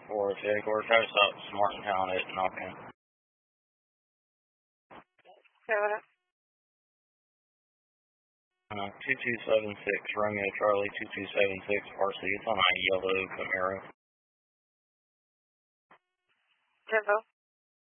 Forest headquarters. Try to stop Martintown at Knockin. Yeah, what up? 2276, Romeo Charlie 2276, RC. It's on a yellow Camaro. Tempo.